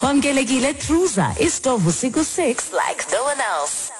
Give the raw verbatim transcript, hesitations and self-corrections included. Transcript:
Wamkelekile Truza, Istovusiku six like no one else.